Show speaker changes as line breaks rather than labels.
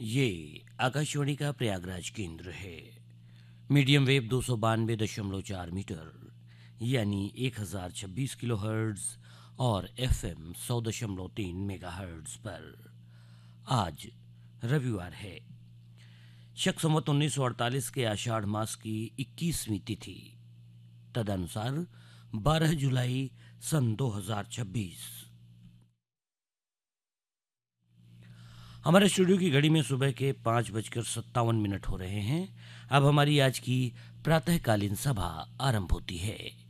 ये आकाशवाणी का प्रयागराज केंद्र है। मीडियम वेव 292.4 मीटर यानी 1026 किलोहर्ट्ज और एफएम 100.3 मेगाहर्ट्ज पर। आज रविवार है, शक संवत 1948 के आषाढ़ मास की 21वीं तिथि, तदनुसार 12 जुलाई सन 2026। हमारे स्टूडियो की घड़ी में सुबह के 5:57 हो रहे हैं। अब हमारी आज की प्रातःकालीन सभा आरंभ होती है।